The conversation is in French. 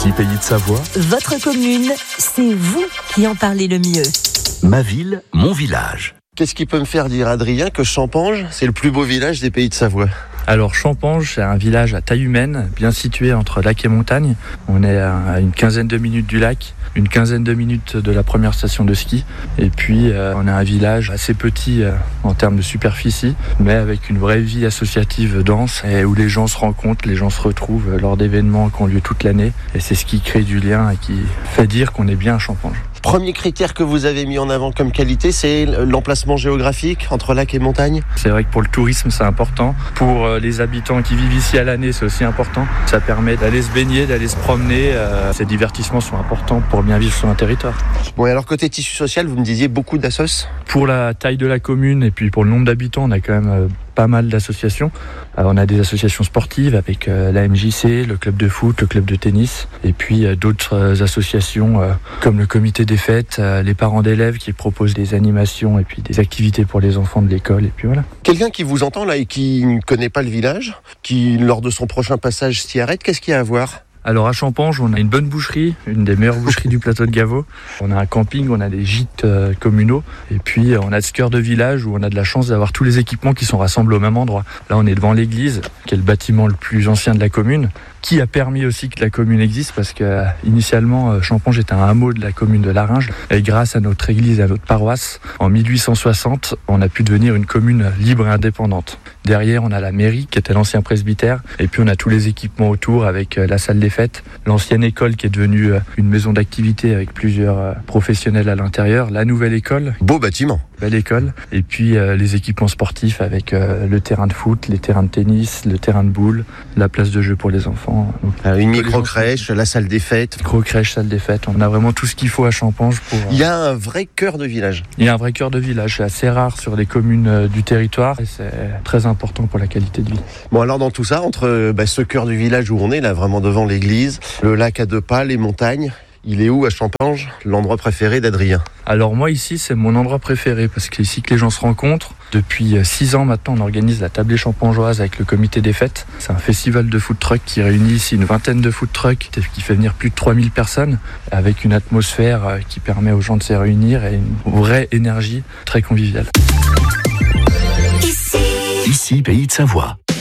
Ici, Pays de Savoie. Votre commune, c'est vous qui en parlez le mieux. Ma ville, mon village. Qu'est-ce qui peut me faire dire, Adrien, que Champanges, c'est le plus beau village des Pays de Savoie ? Alors Champanges, c'est un village à taille humaine, bien situé entre lac et montagne. On est à une quinzaine de minutes du lac, une quinzaine de minutes de la première station de ski. Et puis on a un village assez petit en termes de superficie, mais avec une vraie vie associative dense et où les gens se rencontrent, les gens se retrouvent lors d'événements qui ont lieu toute l'année. Et c'est ce qui crée du lien et qui fait dire qu'on est bien à Champanges. Premier critère que vous avez mis en avant comme qualité, c'est l'emplacement géographique entre lac et montagne. C'est vrai que pour le tourisme, c'est important. Pour les habitants qui vivent ici à l'année, c'est aussi important. Ça permet d'aller se baigner, d'aller se promener. Ces divertissements sont importants pour bien vivre sur un territoire. Bon, et alors côté tissu social, vous me disiez beaucoup d'assos ? Pour la taille de la commune et puis pour le nombre d'habitants, on a quand même pas mal d'associations. On a des associations sportives avec la MJC, le club de foot, le club de tennis, et puis d'autres associations comme le comité des fêtes, les parents d'élèves qui proposent des animations et puis des activités pour les enfants de l'école, et puis voilà. Quelqu'un qui vous entend là et qui ne connaît pas le village, qui lors de son prochain passage s'y arrête, qu'est-ce qu'il y a à voir ? Alors à Champanges, on a une bonne boucherie, une des meilleures boucheries du plateau de Gaveau. On a un camping, on a des gîtes communaux. Et puis on a ce cœur de village où on a de la chance d'avoir tous les équipements qui sont rassemblés au même endroit. Là on est devant l'église, qui est le bâtiment le plus ancien de la commune, qui a permis aussi que la commune existe parce que initialement Champanges était un hameau de la commune de Larringes. Et grâce à notre église et à notre paroisse, en 1860, on a pu devenir une commune libre et indépendante. Derrière, on a la mairie qui était l'ancien presbytère. Et puis on a tous les équipements autour avec la salle des fêtes, l'ancienne école qui est devenue une maison d'activité avec plusieurs professionnels à l'intérieur, la nouvelle école. Beau bâtiment. Belle école. Et puis les équipements sportifs avec le terrain de foot, les terrains de tennis, le terrain de boule, la place de jeu pour les enfants. Donc, une micro-crèche, la salle des fêtes. Micro-crèche, salle des fêtes. On a vraiment tout ce qu'il faut à Champanges pour... Il y a un vrai cœur de village. Il y a un vrai cœur de village. C'est assez rare sur les communes du territoire et c'est très important pour la qualité de vie. Bon, alors dans tout ça, entre ce cœur du village où on est, là vraiment devant l'église, le lac à 2 pas, les montagnes, il est où à Champanges, l'endroit préféré d'Adrien ? Alors moi ici c'est mon endroit préféré parce que c'est ici que les gens se rencontrent. Depuis 6 ans maintenant on organise la tablée champangeoise avec le comité des fêtes. C'est un festival de food truck qui réunit ici une vingtaine de food trucks qui fait venir plus de 3000 personnes avec une atmosphère qui permet aux gens de se réunir et une vraie énergie très conviviale. Ici, Pays de Savoie.